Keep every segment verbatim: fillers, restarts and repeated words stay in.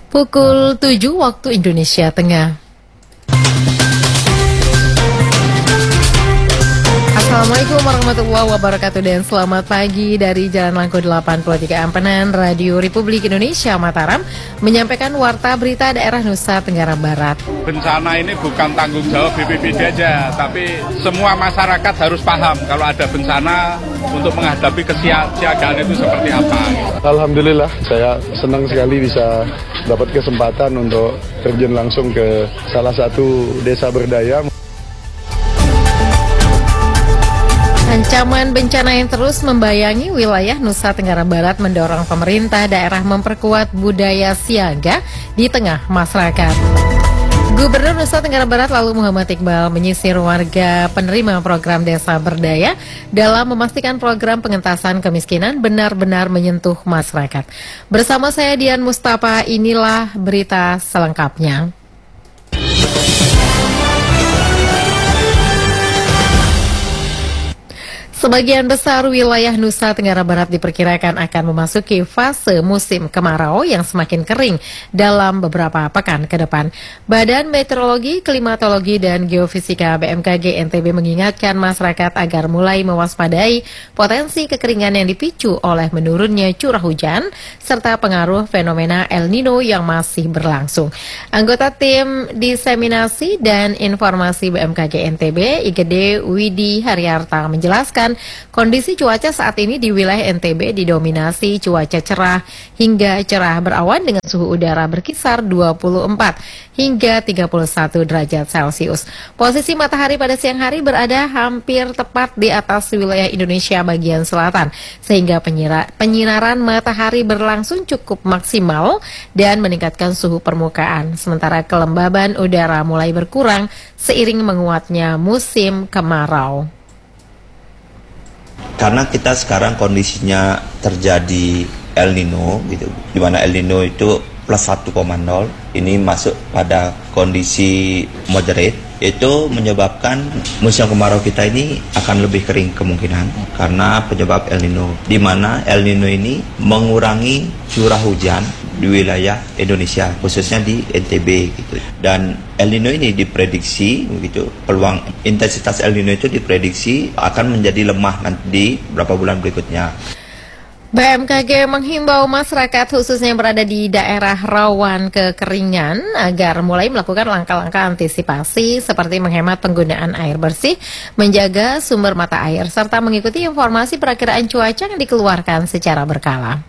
Pukul tujuh waktu Indonesia Tengah. Assalamualaikum warahmatullahi wabarakatuh dan selamat pagi dari Jalan Langko delapan puluh tiga Ampenan, Radio Republik Indonesia Mataram menyampaikan warta berita daerah Nusa Tenggara Barat. Bencana ini bukan tanggung jawab B P B D aja, tapi semua masyarakat harus paham kalau ada bencana untuk menghadapi kesiapsiagaan itu seperti apa. Alhamdulillah, saya senang sekali bisa dapat kesempatan untuk terjun langsung ke salah satu desa berdaya. Ancaman bencana yang terus membayangi wilayah Nusa Tenggara Barat mendorong pemerintah daerah memperkuat budaya siaga di tengah masyarakat. Gubernur Nusa Tenggara Barat lalu Muhammad Iqbal menyisir warga penerima program Desa Berdaya dalam memastikan program pengentasan kemiskinan benar-benar menyentuh masyarakat. Bersama saya Dian Mustafa, inilah berita selengkapnya. Sebagian besar wilayah Nusa Tenggara Barat diperkirakan akan memasuki fase musim kemarau yang semakin kering dalam beberapa pekan ke depan. Badan Meteorologi, Klimatologi, dan Geofisika B M K G N T B mengingatkan masyarakat agar mulai mewaspadai potensi kekeringan yang dipicu oleh menurunnya curah hujan serta pengaruh fenomena El Nino yang masih berlangsung. Anggota tim Diseminasi dan Informasi B M K G N T B, I G D Widi Haryarta menjelaskan kondisi cuaca saat ini di wilayah N T B didominasi cuaca cerah hingga cerah berawan dengan suhu udara berkisar dua puluh empat hingga tiga puluh satu derajat Celcius. Posisi matahari pada siang hari berada hampir tepat di atas wilayah Indonesia bagian selatan, sehingga penyinaran matahari berlangsung cukup maksimal dan meningkatkan suhu permukaan, sementara kelembaban udara mulai berkurang seiring menguatnya musim kemarau. Karena kita sekarang kondisinya terjadi El Nino gitu, di mana El Nino itu plus satu koma nol, ini masuk pada kondisi moderate, itu menyebabkan musim kemarau kita ini akan lebih kering kemungkinan karena penyebab El Nino, di mana El Nino ini mengurangi curah hujan di wilayah Indonesia, khususnya di N T B gitu. Dan El Nino ini diprediksi begitu, peluang intensitas El Nino itu diprediksi akan menjadi lemah nanti di beberapa bulan berikutnya. B M K G menghimbau masyarakat khususnya yang berada di daerah rawan kekeringan agar mulai melakukan langkah-langkah antisipasi seperti menghemat penggunaan air bersih, menjaga sumber mata air, serta mengikuti informasi perakiraan cuaca yang dikeluarkan secara berkala.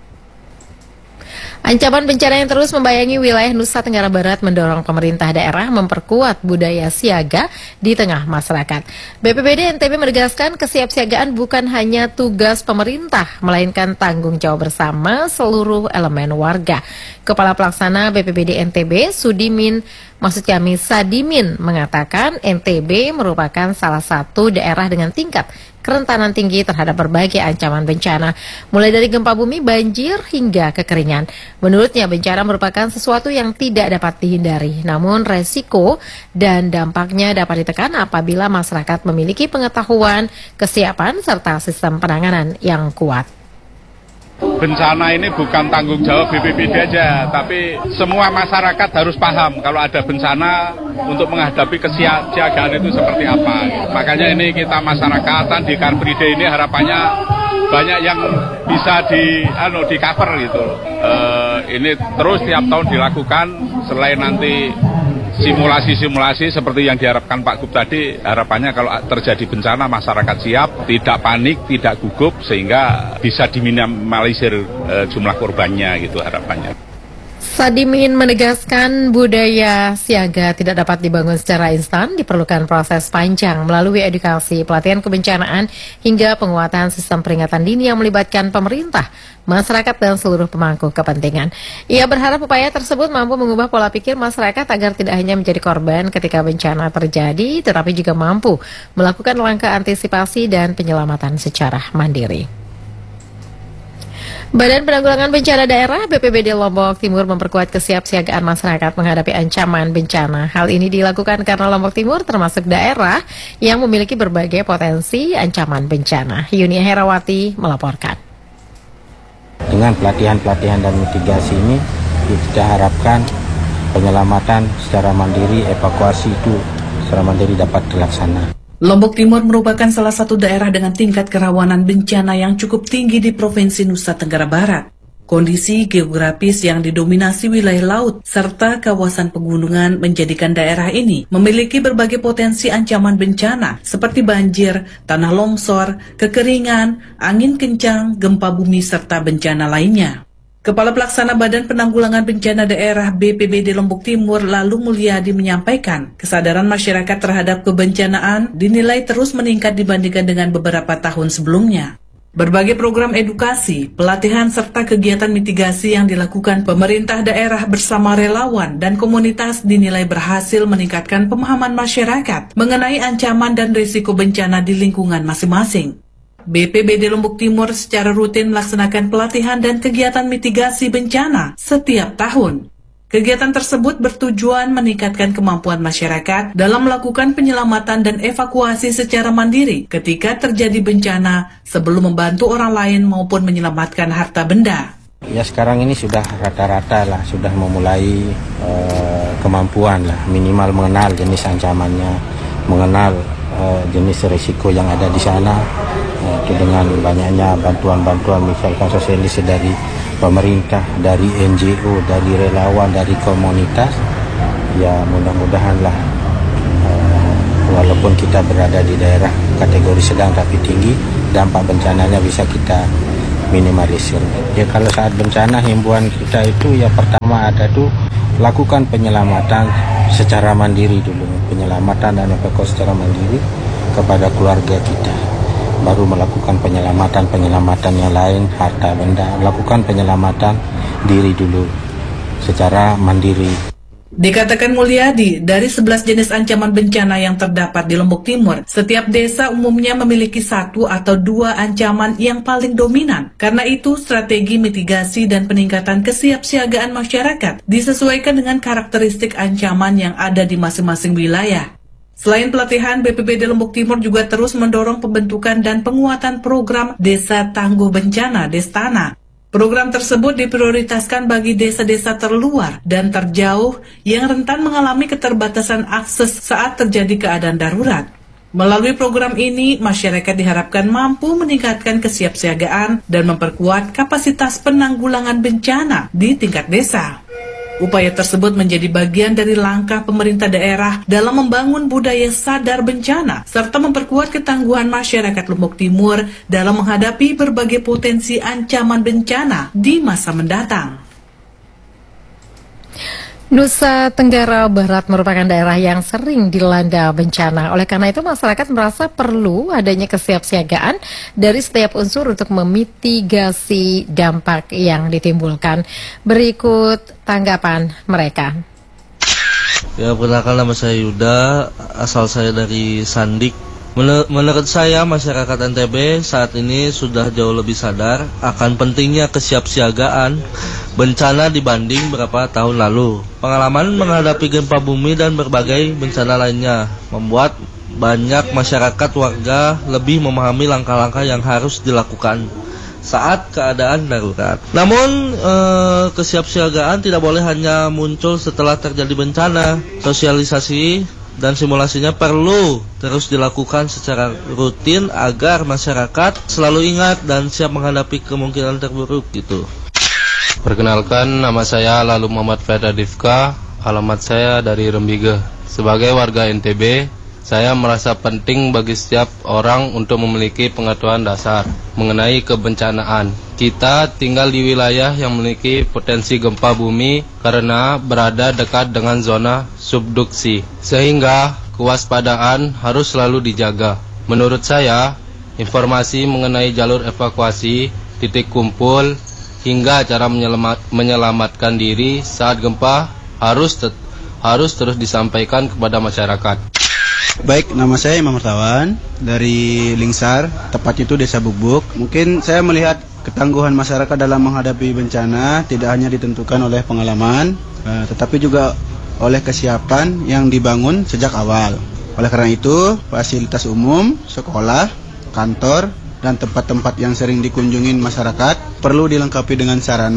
Ancaman bencana yang terus membayangi wilayah Nusa Tenggara Barat mendorong pemerintah daerah memperkuat budaya siaga di tengah masyarakat. B P B D N T B menegaskan kesiapsiagaan bukan hanya tugas pemerintah, melainkan tanggung jawab bersama seluruh elemen warga. Kepala Pelaksana B P B D N T B, Sudimin, maksud kami Sadimin, mengatakan N T B merupakan salah satu daerah dengan tingkat kerentanan tinggi terhadap berbagai ancaman bencana, mulai dari gempa bumi, banjir, hingga kekeringan. Menurutnya, bencana merupakan sesuatu yang tidak dapat dihindari, namun resiko dan dampaknya dapat ditekan apabila masyarakat memiliki pengetahuan, kesiapan, serta sistem penanganan yang kuat. Bencana ini bukan tanggung jawab B P B D aja, tapi semua masyarakat harus paham kalau ada bencana untuk menghadapi kesiapsiagaan itu seperti apa. Makanya ini kita masyarakatan di Car Free Day ini harapannya banyak yang bisa di anu di cover gitu. Uh, ini terus tiap tahun dilakukan, selain nanti simulasi-simulasi seperti yang diharapkan Pak Gub tadi, harapannya kalau terjadi bencana masyarakat siap, tidak panik, tidak gugup, sehingga bisa diminimalisir e, jumlah korbannya gitu harapannya. Sadimin menegaskan budaya siaga tidak dapat dibangun secara instan, diperlukan proses panjang melalui edukasi, pelatihan kebencanaan, hingga penguatan sistem peringatan dini yang melibatkan pemerintah, masyarakat, dan seluruh pemangku kepentingan. Ia berharap upaya tersebut mampu mengubah pola pikir masyarakat agar tidak hanya menjadi korban ketika bencana terjadi, tetapi juga mampu melakukan langkah antisipasi dan penyelamatan secara mandiri. Badan Penanggulangan Bencana Daerah B P B D Lombok Timur memperkuat kesiapsiagaan masyarakat menghadapi ancaman bencana. Hal ini dilakukan karena Lombok Timur termasuk daerah yang memiliki berbagai potensi ancaman bencana. Yunia Herawati melaporkan. Dengan pelatihan-pelatihan dan mitigasi ini Kita harapkan penyelamatan secara mandiri, evakuasi itu secara mandiri dapat dilaksanakan. Lombok Timur merupakan salah satu daerah dengan tingkat kerawanan bencana yang cukup tinggi di Provinsi Nusa Tenggara Barat. Kondisi geografis yang didominasi wilayah laut serta kawasan pegunungan menjadikan daerah ini memiliki berbagai potensi ancaman bencana seperti banjir, tanah longsor, kekeringan, angin kencang, gempa bumi, serta bencana lainnya. Kepala Pelaksana Badan Penanggulangan Bencana Daerah B P B D Lombok Timur Lalu Mulyadi menyampaikan, kesadaran masyarakat terhadap kebencanaan dinilai terus meningkat dibandingkan dengan beberapa tahun sebelumnya. Berbagai program edukasi, pelatihan, serta kegiatan mitigasi yang dilakukan pemerintah daerah bersama relawan dan komunitas dinilai berhasil meningkatkan pemahaman masyarakat mengenai ancaman dan risiko bencana di lingkungan masing-masing. B P B D Lombok Timur secara rutin melaksanakan pelatihan dan kegiatan mitigasi bencana setiap tahun. Kegiatan tersebut bertujuan meningkatkan kemampuan masyarakat dalam melakukan penyelamatan dan evakuasi secara mandiri ketika terjadi bencana sebelum membantu orang lain maupun menyelamatkan harta benda. Ya sekarang ini sudah rata-rata lah, sudah memulai uh, kemampuan lah, minimal mengenal jenis ancamannya, mengenal uh, jenis risiko yang ada di sana. Itu dengan banyaknya bantuan-bantuan misalkan sosialisasi dari pemerintah, dari N G O, dari relawan, dari komunitas, ya mudah-mudahan lah uh, walaupun kita berada di daerah kategori sedang tapi tinggi, dampak bencananya bisa kita minimalisir. Ya kalau saat bencana himbauan kita itu ya pertama ada tuh lakukan penyelamatan secara mandiri dulu, penyelamatan dan evakuasi secara mandiri kepada keluarga kita. Baru melakukan penyelamatan-penyelamatan yang lain, harta benda, lakukan penyelamatan diri dulu secara mandiri. Dikatakan Mulyadi, dari sebelas jenis ancaman bencana yang terdapat di Lombok Timur, setiap desa umumnya memiliki satu atau dua ancaman yang paling dominan. Karena itu, strategi mitigasi dan peningkatan kesiapsiagaan masyarakat disesuaikan dengan karakteristik ancaman yang ada di masing-masing wilayah. Selain pelatihan, B P B D Lombok Timur juga terus mendorong pembentukan dan penguatan program Desa Tangguh Bencana Destana. Program tersebut diprioritaskan bagi desa-desa terluar dan terjauh yang rentan mengalami keterbatasan akses saat terjadi keadaan darurat. Melalui program ini, masyarakat diharapkan mampu meningkatkan kesiapsiagaan dan memperkuat kapasitas penanggulangan bencana di tingkat desa. Upaya tersebut menjadi bagian dari langkah pemerintah daerah dalam membangun budaya sadar bencana serta memperkuat ketangguhan masyarakat Lombok Timur dalam menghadapi berbagai potensi ancaman bencana di masa mendatang. Nusa Tenggara Barat merupakan daerah yang sering dilanda bencana. Oleh karena itu, masyarakat merasa perlu adanya kesiapsiagaan dari setiap unsur untuk memitigasi dampak yang ditimbulkan. Berikut tanggapan mereka. Ya, perkenalkan nama saya Yuda, asal saya dari Sandik. Menurut saya, masyarakat N T B saat ini sudah jauh lebih sadar akan pentingnya kesiapsiagaan bencana dibanding beberapa tahun lalu. Pengalaman menghadapi gempa bumi dan berbagai bencana lainnya membuat banyak masyarakat warga lebih memahami langkah-langkah yang harus dilakukan saat keadaan darurat. Namun, eh, kesiapsiagaan tidak boleh hanya muncul setelah terjadi bencana. Sosialisasi dan simulasinya perlu terus dilakukan secara rutin agar masyarakat selalu ingat dan siap menghadapi kemungkinan terburuk gitu. Perkenalkan, nama saya Lalu Muhammad Ferda Difka, alamat saya dari Rembige. Sebagai warga N T B, saya merasa penting bagi setiap orang untuk memiliki pengetahuan dasar mengenai kebencanaan. Kita tinggal di wilayah yang memiliki potensi gempa bumi karena berada dekat dengan zona subduksi, sehingga kewaspadaan harus selalu dijaga. Menurut saya, informasi mengenai jalur evakuasi, titik kumpul, hingga cara menyelamat, menyelamatkan diri saat gempa harus tet, harus terus disampaikan kepada masyarakat. Baik, nama saya Imam Mertawan dari Lingsar, tepat itu Desa Bubuk. Mungkin saya melihat ketangguhan masyarakat dalam menghadapi bencana tidak hanya ditentukan oleh pengalaman, eh, tetapi juga oleh kesiapan yang dibangun sejak awal. Oleh karena itu, fasilitas umum, sekolah, kantor, dan tempat-tempat yang sering dikunjungi masyarakat perlu dilengkapi dengan sarana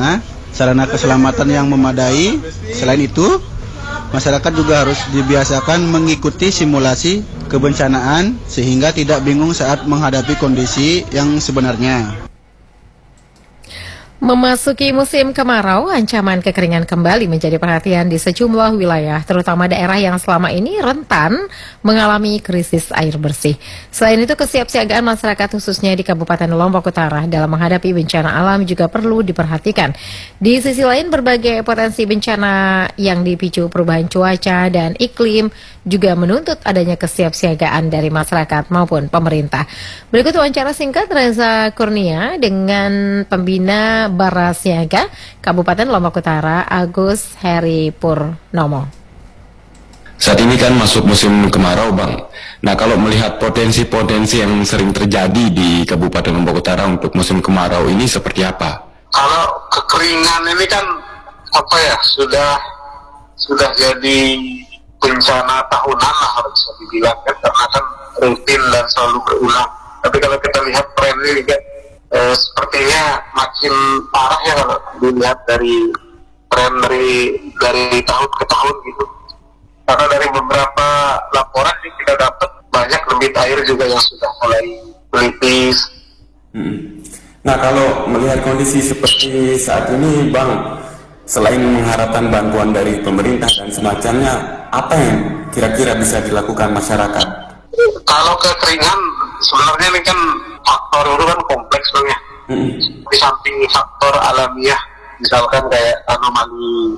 sarana keselamatan yang memadai. Selain itu, masyarakat juga harus dibiasakan mengikuti simulasi kebencanaan sehingga tidak bingung saat menghadapi kondisi yang sebenarnya. Memasuki musim kemarau, ancaman kekeringan kembali menjadi perhatian di sejumlah wilayah, terutama daerah yang selama ini rentan mengalami krisis air bersih. Selain itu, kesiapsiagaan masyarakat khususnya di Kabupaten Lombok Utara dalam menghadapi bencana alam juga perlu diperhatikan. Di sisi lain, berbagai potensi bencana yang dipicu perubahan cuaca dan iklim juga menuntut adanya kesiapsiagaan dari masyarakat maupun pemerintah. Berikut wawancara singkat Reza Kurnia dengan pembina Barasiaga Kabupaten Lombok Utara Agus Heri Purnomo. Saat ini kan masuk musim kemarau, Bang. Nah, kalau melihat potensi-potensi yang sering terjadi di Kabupaten Lombok Utara untuk musim kemarau ini seperti apa? Kalau kekeringan ini kan apa ya, sudah sudah jadi bencana tahunan lah harus dibilang kan, karena kan rutin dan selalu berulang. Tapi kalau kita lihat tren ini kan Eh, sepertinya makin parah ya kalau dilihat dari tren dari dari tahun ke tahun gitu. Karena dari beberapa laporan yang kita dapat, banyak debit air juga yang sudah mulai menipis. Hmm. Nah, kalau melihat kondisi seperti saat ini, Bang, selain mengharapkan bantuan dari pemerintah dan semacamnya, apa yang kira-kira bisa dilakukan masyarakat? Kalau kekeringan, sebenarnya ini kan faktor itu kan kompleks Bang ya. Hmm. Di samping faktor alamiah, misalkan kayak anomali